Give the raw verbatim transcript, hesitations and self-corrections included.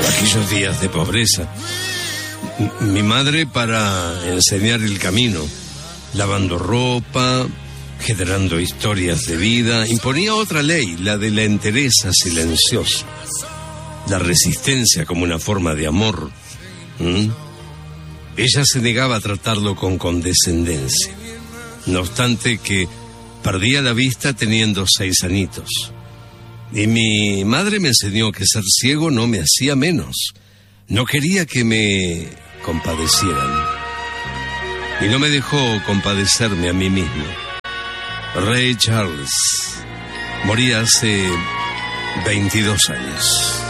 aquellos días de pobreza. Mi madre para enseñar el camino, lavando ropa, generando historias de vida, imponía otra ley, la de la entereza silenciosa, la resistencia como una forma de amor. ¿Mm? Ella se negaba a tratarlo con condescendencia, no obstante que perdía la vista teniendo seis añitos. Y mi madre me enseñó que ser ciego no me hacía menos. No quería que me compadecieran. Y no me dejó compadecerme a mí mismo. Ray Charles moría hace veintidós años.